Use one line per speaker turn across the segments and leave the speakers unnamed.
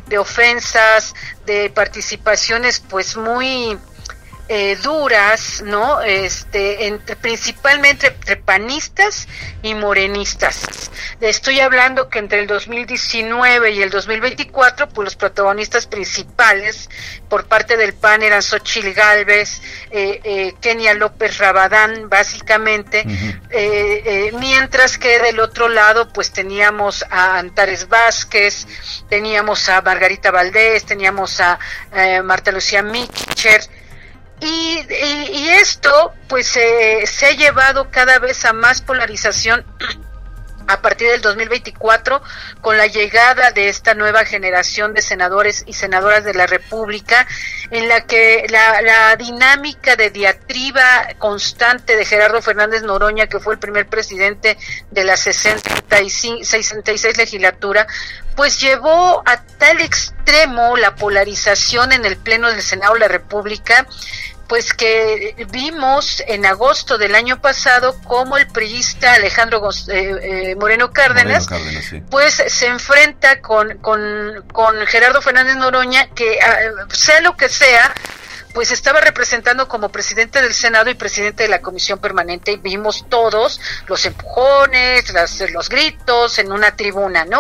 de ofensas, de participaciones pues muy duras, ¿no? Principalmente entre panistas y morenistas. Estoy hablando que entre el 2019 y el 2024, pues los protagonistas principales por parte del PAN eran Xóchitl Gálvez, Kenia López Rabadán, básicamente, mientras que del otro lado, pues teníamos a Antares Vázquez, teníamos a Margarita Valdés, teníamos a Marta Lucía Mitcher. Y esto pues se ha llevado cada vez a más polarización a partir del 2024 con la llegada de esta nueva generación de senadores y senadoras de la República, en la que la dinámica de diatriba constante de Gerardo Fernández Noroña, que fue el primer presidente de la 66 legislatura, pues llevó a tal extremo la polarización en el Pleno del Senado de la República, pues que vimos en agosto del año pasado cómo el priista Alejandro Moreno Cárdenas, sí, pues se enfrenta con Gerardo Fernández Noroña, que sea lo que sea, pues estaba representando como presidente del Senado y presidente de la Comisión Permanente, y vimos todos los empujones, los gritos en una tribuna, ¿no?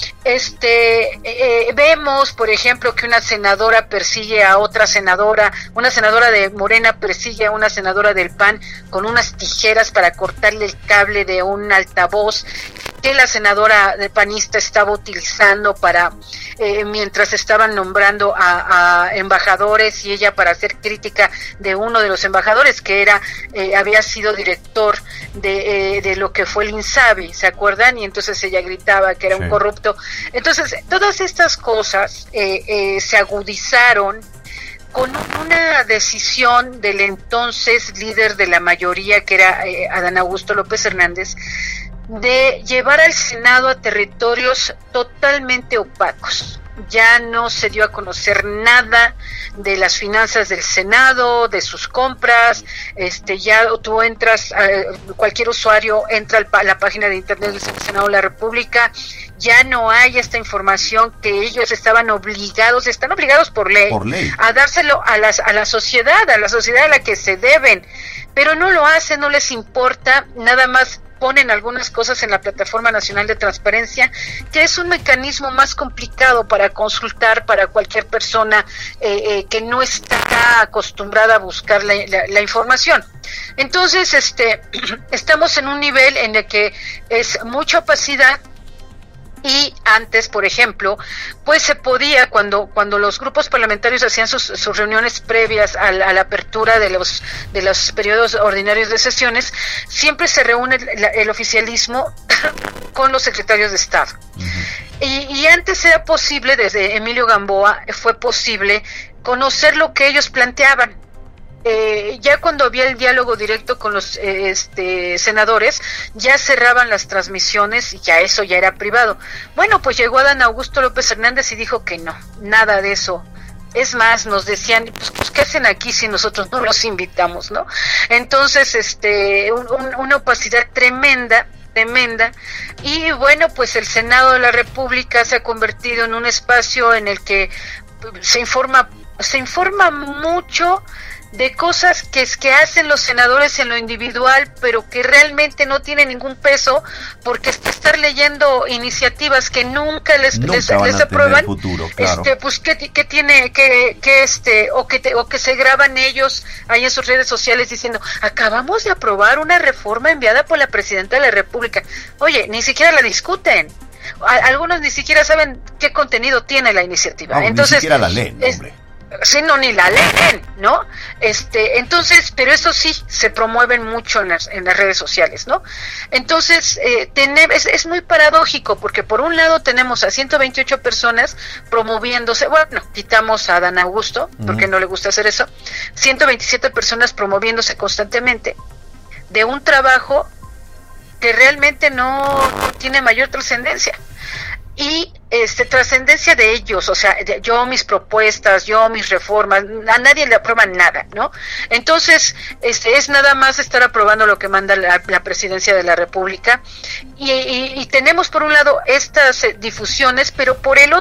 Vemos, por ejemplo, que una senadora persigue a otra senadora, una senadora de Morena persigue a una senadora del PAN con unas tijeras para cortarle el cable de un altavoz que la senadora panista estaba utilizando para mientras estaban nombrando a embajadores, y ella para hacer crítica de uno de los embajadores que había sido director de lo que fue el INSABI, ¿se acuerdan? Y entonces ella gritaba que era un corrupto. Entonces todas estas cosas se agudizaron con una decisión del entonces líder de la mayoría, que era Adán Augusto López Hernández, de llevar al Senado a territorios totalmente opacos. Ya no se dio a conocer nada de las finanzas del Senado, de sus compras. Ya tú entras, cualquier usuario entra a la página de internet del Senado de la República, ya no hay esta información que ellos están obligados por ley a dárselo a la sociedad a la que se deben, pero no lo hacen, no les importa, nada más ponen algunas cosas en la Plataforma Nacional de Transparencia, que es un mecanismo más complicado para consultar para cualquier persona que no está acostumbrada a buscar la información. Entonces, estamos en un nivel en el que es mucha opacidad. Y antes, por ejemplo, pues se podía, cuando los grupos parlamentarios hacían sus reuniones previas a la apertura de los periodos ordinarios de sesiones, siempre se reúne el oficialismo con los secretarios de Estado. Uh-huh. Y antes era posible, desde Emilio Gamboa, fue posible conocer lo que ellos planteaban. Ya cuando había el diálogo directo con los senadores, ya cerraban las transmisiones y eso ya era privado. Bueno, pues llegó Adán Augusto López Hernández y dijo que no, nada de eso. Es más, nos decían, pues ¿qué hacen aquí si nosotros no los invitamos, no? Entonces, una opacidad tremenda, y bueno, pues el Senado de la República se ha convertido en un espacio en el que se informa mucho de cosas que hacen los senadores en lo individual, pero que realmente no tienen ningún peso, porque estar leyendo iniciativas que nunca les aprueban, futuro, claro. Pues que tiene o que se graban ellos ahí en sus redes sociales diciendo: acabamos de aprobar una reforma enviada por la presidenta de la República. Oye, ni siquiera la discuten. Algunos ni siquiera saben qué contenido tiene la iniciativa. No, entonces, ni siquiera la leen, hombre. Sí, no, ni la leen, ¿no? Entonces, pero eso sí, se promueven mucho en las redes sociales, ¿no? Entonces, es muy paradójico, porque por un lado tenemos a 128 personas promoviéndose, bueno, quitamos a Adán Augusto, porque no le gusta hacer eso, 127 personas promoviéndose constantemente de un trabajo que realmente no tiene mayor trascendencia. Y trascendencia de ellos, o sea, yo mis propuestas, yo mis reformas, a nadie le aprueban nada, ¿no? Entonces, es nada más estar aprobando lo que manda la presidencia de la República, y tenemos por un lado estas difusiones, pero por el